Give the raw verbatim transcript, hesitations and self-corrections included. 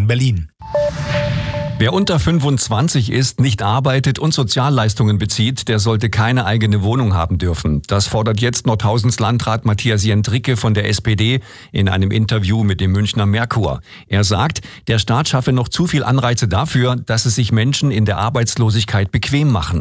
Berlin. Wer unter fünfundzwanzig ist, nicht arbeitet und Sozialleistungen bezieht, der sollte keine eigene Wohnung haben dürfen. Das fordert jetzt Nordhausens Landrat Matthias Jentricke von der S P D in einem Interview mit dem Münchner Merkur. Er sagt, der Staat schaffe noch zu viel Anreize dafür, dass es sich Menschen in der Arbeitslosigkeit bequem machen.